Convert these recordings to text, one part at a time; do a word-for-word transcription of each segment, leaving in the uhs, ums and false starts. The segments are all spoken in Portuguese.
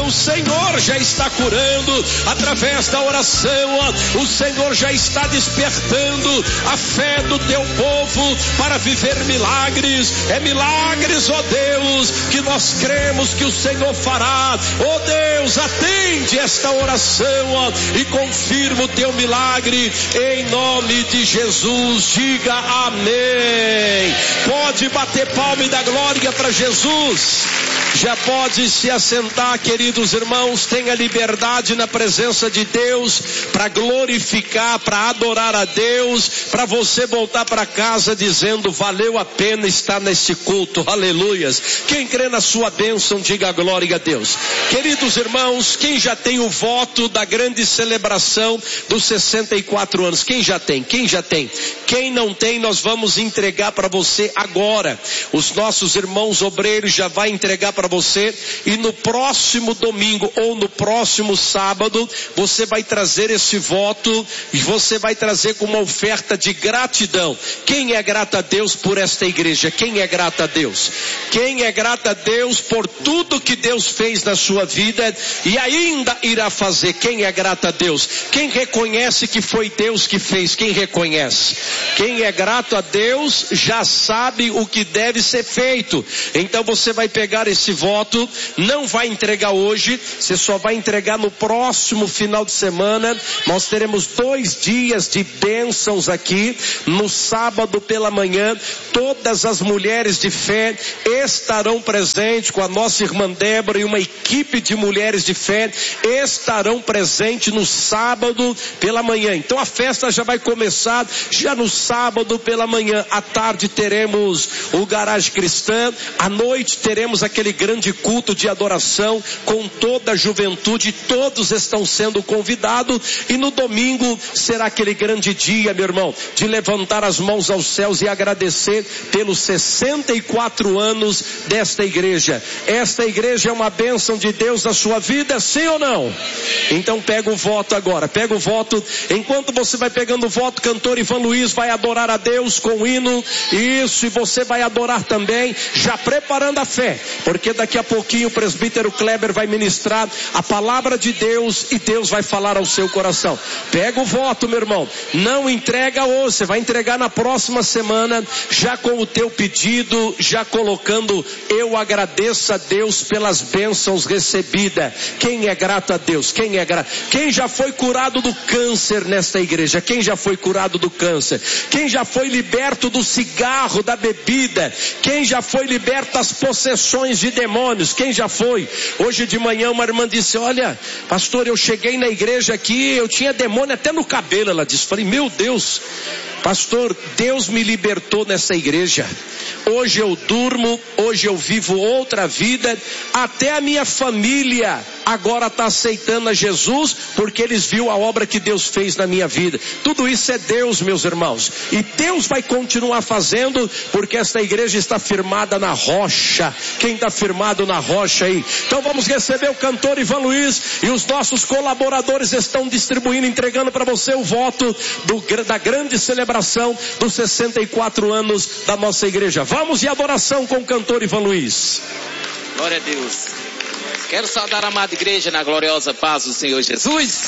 o Senhor já está curando, através da oração, o Senhor já está despertando a fé do teu povo para viver milagres. É milagres, ó Deus, que nós cremos que o Senhor fará. Ó Deus, atende esta oração, ó, e confirma o teu milagre em nome de Jesus. Diga amém. Pode bater palma e dar glória para Jesus. Já pode se assentar, queridos irmãos. Tenha liberdade na presença de Deus para glorificar, para adorar a Deus, para você voltar para casa dizendo: valeu a pena estar nesse culto. Aleluias. Quem crê na sua bênção, diga glória a Deus. Queridos irmãos, quem já tem o voto da grande celebração dos sessenta e quatro anos? Quem já tem? Quem já tem? Quem não tem, nós vamos entregar para você agora. Os nossos irmãos obreiros já vai entregar para você, e no próximo domingo ou no próximo sábado você vai trazer esse voto e você vai trazer como uma oferta de gratidão. Quem é grato a Deus por esta igreja? Quem é grato a Deus? Quem é grato a Deus por tudo que Deus fez na sua vida e ainda irá fazer? Quem é grato a Deus? Quem reconhece que foi Deus que fez? Quem reconhece? Quem é grato a Deus já sabe o que deve ser feito. Então você vai pegar esse voto, não vai entregar hoje, você só vai entregar no próximo final de semana. Nós teremos dois dias de bênçãos aqui. No sábado pela manhã, todas as mulheres de fé estarão presentes com a nossa irmã Débora e uma equipe de mulheres de fé estarão presentes no sábado pela manhã. Então a festa já vai começar já no sábado pela manhã. À tarde teremos o Garagem Cristã, à noite teremos aquele grande culto de adoração com toda a juventude, todos estão sendo convidados, e no domingo será aquele grande dia, meu irmão, de levantar as mãos aos céus e agradecer pelos sessenta e quatro anos desta igreja. Esta igreja é uma bênção de Deus na sua vida, sim ou não? Então pega o voto agora, pega o voto. Enquanto você vai pegando o voto, cantor Ivan Luiz vai adorar a Deus com o hino, isso, e você vai adorar também, já preparando a fé, porque daqui a pouquinho o presbítero Kleber vai ministrar a palavra de Deus e Deus vai falar ao seu coração. Pega o voto, meu irmão, não entrega hoje, você vai entregar na próxima semana, já com o teu pedido, já colocando: eu agradeço a Deus pelas bênçãos recebidas. Quem é grato a Deus? Quem é grato? Quem já foi curado do câncer nesta igreja? Quem já foi curado do câncer? Quem já foi liberto do cigarro, da bebida? Quem já foi liberto das possessões de demônios? Quem já foi? Hoje de manhã uma irmã disse: olha, pastor, eu cheguei na igreja aqui, eu tinha demônio até no cabelo. Ela disse, falei, meu Deus, pastor, Deus me libertou nessa igreja. Hoje eu durmo, hoje eu vivo outra vida, até a minha família agora está aceitando a Jesus, porque eles viram a obra que Deus fez na minha vida. Tudo isso é Deus, meus irmãos, e Deus vai continuar fazendo, porque esta igreja está firmada na rocha. Quem está firmado na rocha aí? Então vamos receber o cantor Ivan Luiz, e os nossos colaboradores estão distribuindo, entregando para você o voto do, da grande celebração dos sessenta e quatro anos da nossa igreja. Vamos em adoração com o cantor Ivan Luiz. Glória a Deus. Quero saudar a amada igreja na gloriosa paz do Senhor Jesus.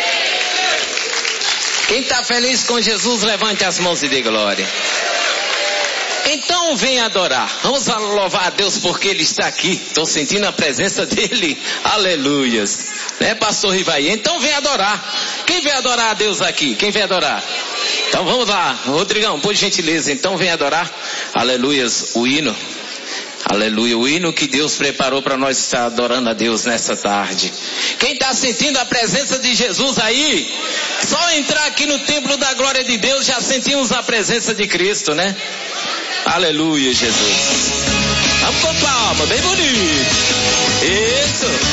Quem está feliz com Jesus, levante as mãos e dê glória. Então vem adorar. Vamos louvar a Deus porque Ele está aqui. Estou sentindo a presença dEle. Aleluias. Né, pastor Rivaí? Então vem adorar. Quem vem adorar a Deus aqui? Quem vem adorar? Então vamos lá. Rodrigão, por gentileza. Então vem adorar. Aleluias. O hino. Aleluia, o hino que Deus preparou para nós estar adorando a Deus nessa tarde. Quem está sentindo a presença de Jesus aí, só entrar aqui no templo da glória de Deus, já sentimos a presença de Cristo, né? Aleluia, Jesus. Vamos com palma, bem bonito. Isso.